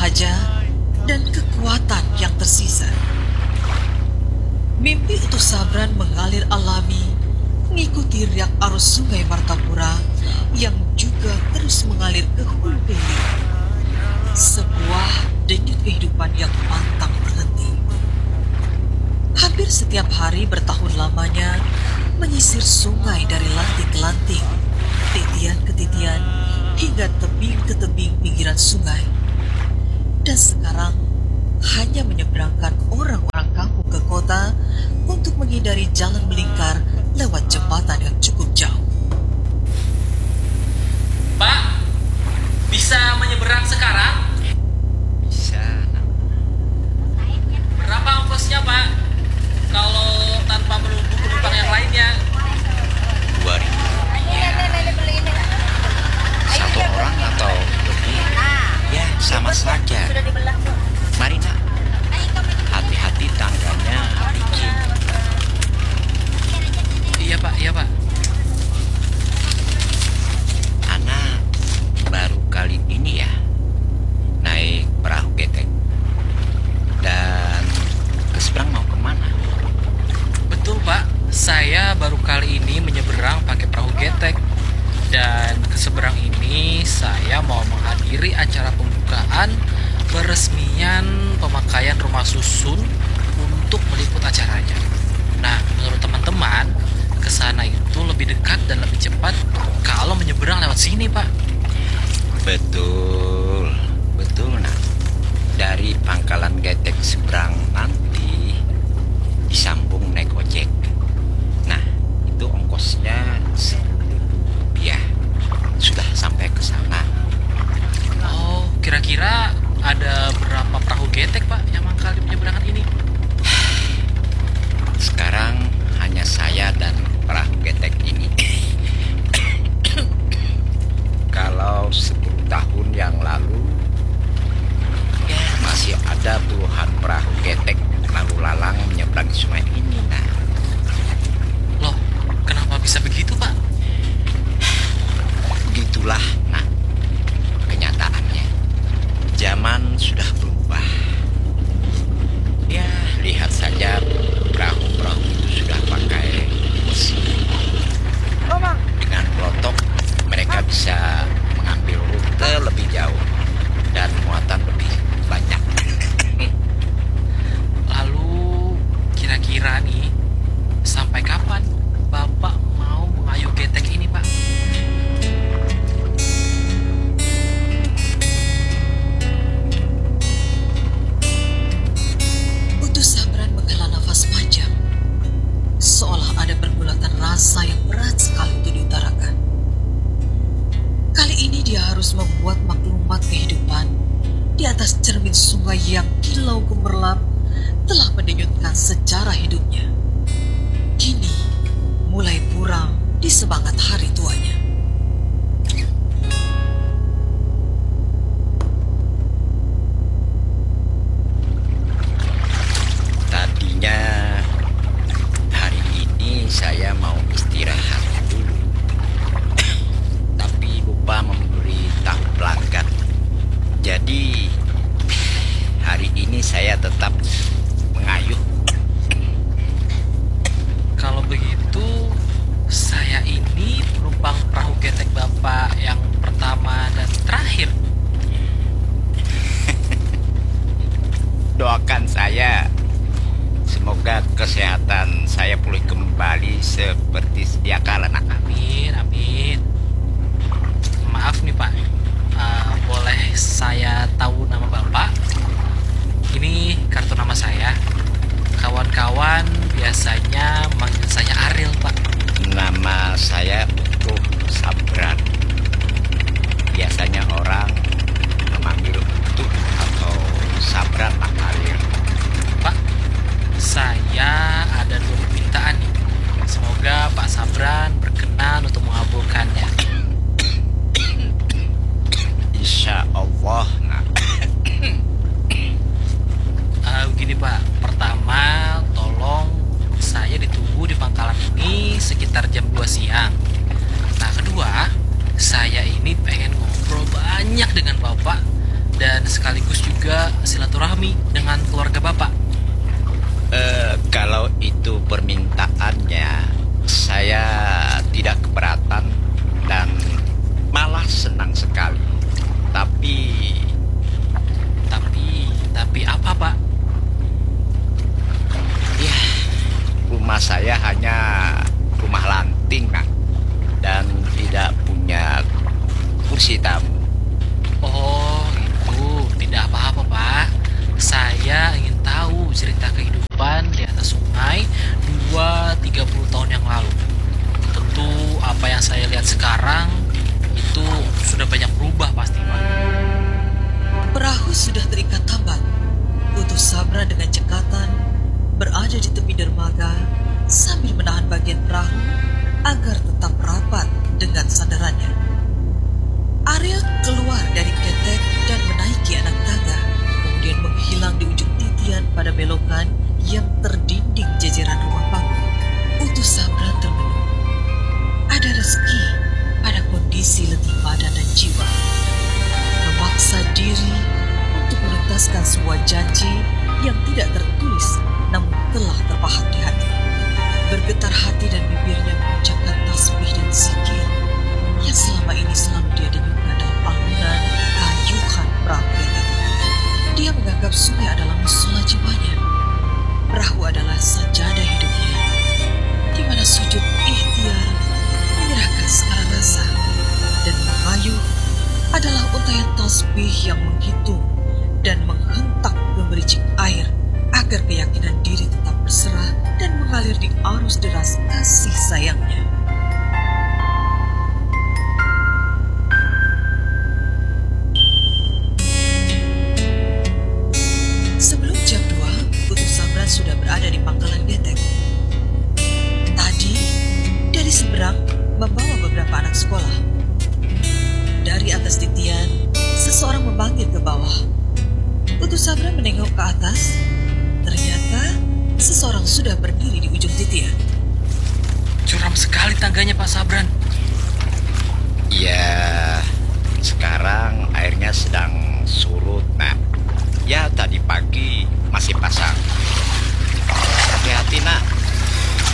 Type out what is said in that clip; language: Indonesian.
sahaja dan kekuatan yang tersisa. Mimpi Utuh Sabran mengalir alami, mengikuti riak arus sungai Martapura yang juga terus mengalir ke hulu hilir. Sebuah denyut kehidupan yang pantang berhenti. Hampir setiap hari bertahun lamanya menyisir sungai dari lanting ke lanting, titian ke titian, hingga tebing ke tebing pinggiran sungai. Dan sekarang hanya menyeberangkan orang-orang kampung ke kota untuk menghindari jalan melingkar lewat jembatan yang cukup jauh. Pak, bisa menyeberang sekarang? Bisa. Berapa ongkosnya, Pak? Kalau tanpa menunggu penumpang yang lainnya? 2.000 rupiah. Satu orang atau lebih? Ya, sama saja. Mari nak, hati-hati tangganya licin. Iya, Pak. Anak baru kali ini ya naik perahu getek. Dan ke seberang mau kemana? Betul, Pak. Saya baru kali ini menyeberang pakai perahu getek. Dan ke seberang ini saya mau menghadiri acara pembukaan peresmian pemakaian rumah susun untuk meliput acaranya. Nah, menurut teman-teman, ke sana itu lebih dekat dan lebih cepat kalau menyeberang lewat sini, Pak. Betul nak. Dari pangkalan getek seberang nanti disambung naik ojek. Nah, itu ongkosnya Rp10.000. Sudah sampai ke sana. Oh, kira-kira ada berapa perahu getek, Pak, yang mangkal di penyeberangan ini? Sekarang hanya saya dan perahu getek ini. Kalau 10 tahun yang lalu, ya masih ada puluhan perahu getek lalu lalang menyeberangi sungai ini. Nah, Loh, kenapa bisa begitu, Pak? begitulah nah kenyataannya. Zaman sudah berubah. Ya, lihat saja perahu-perahu itu sudah pakai mesin. Dengan pelotok mereka bisa mengambil rute lebih jauh dan muatan lebih banyak. Lalu, kira-kira nih, sampai kapan Bapak mau mengayuh getek ini, Pak? Utuh Sabran menghela nafas panjang, seolah ada pergulatan rasa yang berat sekali untuk diutarakan. Kali ini dia harus membuat maklumat kehidupan di atas cermin sungai yang kilau gemerlap telah mendenyutkan sejarah hidupnya. Kini mulai buram di semangat hari tuanya. Tadinya hari ini saya mau istirahat dulu, tapi lupa membeli tahu pelanggan. Jadi hari ini saya tetap mengayuh. Kalau begitu, saya ini belum sekaligus juga silaturahmi dengan keluarga Bapak. Kalau itu permintaannya, saya tidak keberatan dan malah senang sekali. Tapi Tapi apa, Pak? ya, rumah saya hanya rumah lanting, Kang, dan tidak punya kursi tamu. Oh, itu tidak apa-apa, Pak. Saya ingin tahu cerita kehidupan di atas sungai 2-30 tahun yang lalu. Tentu apa yang saya lihat sekarang itu sudah banyak berubah pasti, Pak. Perahu sudah terikat tambang. Putu Sabra dengan cekatan berada di tepi dermaga sambil menahan bagian perahu agar tetap rapat dengan sandarannya. Ariel keluar dari ketek dan menaiki anak tangga, kemudian menghilang di ujung titian pada belokan yang terdinding jajaran rumah panggung. Putu Sabra termenung. Ada rezeki pada kondisi letih badan dan jiwa. Memaksa diri untuk menuntaskan sebuah janji yang tidak tertulis namun telah terpahat di hati. Bergetar hati dan bibirnya mengucapkan tasbih dan zikir yang selama ini selalu dia dengarkan dalam alunan kayuhan perahu ketek. Dia menganggap sungai adalah musola jiwanya. Perahu adalah sajadah hidupnya, di mana sujud ikhtiar menyerahkan segala rasa, dan mengayuh adalah untayan tasbih yang menghitung dan menghentak gemericik air agar keyakinan diri tetap berserah dan mengalir di arus deras kasih sayangnya. Sebelum jam 2, Putu Sabra sudah berada di pangkalan getek. Tadi, dari seberang membawa beberapa anak sekolah. Dari atas titian, seseorang memanggil ke bawah. Putu Sabra menengok ke atas. Ternyata seseorang sudah berdiri di ujung titian. Curam sekali tangganya, Pak Sabran.